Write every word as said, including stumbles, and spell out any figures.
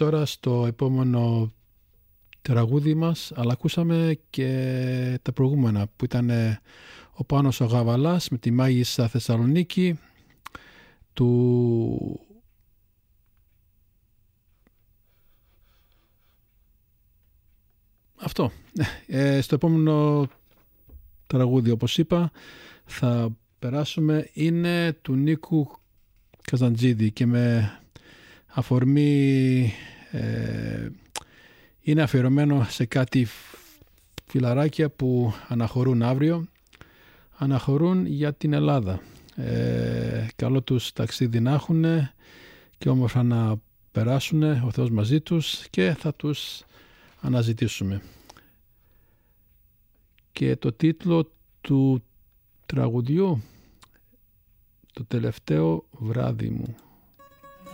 τώρα στο επόμενο τραγούδι μας, αλλά ακούσαμε και τα προηγούμενα που ήταν ο Πάνος ο Γαβαλάς με τη Μάγισσα Θεσσαλονίκη του αυτό. Ε, στο επόμενο τραγούδι, όπως είπα, θα περάσουμε, είναι του Νίκου Καζαντζίδη και με αφορμή ε, είναι αφιερωμένο σε κάτι φιλαράκια που αναχωρούν αύριο, αναχωρούν για την Ελλάδα. Ε, καλό τους ταξίδι να έχουν και όμορφα να περάσουν, ο Θεός μαζί τους, και θα τους αναζητήσουμε. Και το τίτλο του τραγουδιού, το τελευταίο βράδυ μου.